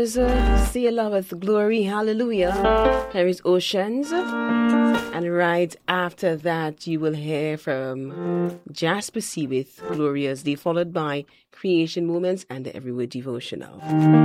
Selah with Glory, hallelujah. Here is Oceans. And right after that, you will hear from Jasper C with Glorious Day, followed by Creation Moments and the Everywhere Devotional.